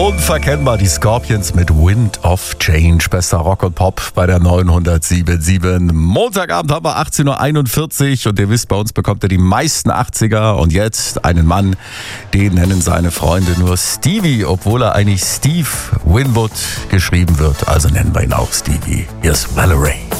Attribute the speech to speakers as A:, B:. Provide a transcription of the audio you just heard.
A: Unverkennbar die Scorpions mit Wind of Change. Bester Rock und Pop bei der 907.7. Montagabend haben wir 18.41 Uhr und ihr wisst, bei uns bekommt ihr die meisten 80er. Und jetzt einen Mann, den nennen seine Freunde nur Stevie, obwohl er eigentlich Steve Winwood geschrieben wird. Also nennen wir ihn auch Stevie. Hier ist Valerie.